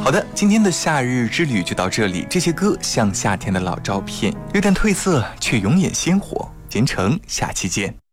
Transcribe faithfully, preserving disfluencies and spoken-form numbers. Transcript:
好的，今天的夏日之旅就到这里。这些歌像夏天的老照片，略淡褪色却永远鲜活。贤成，下期见。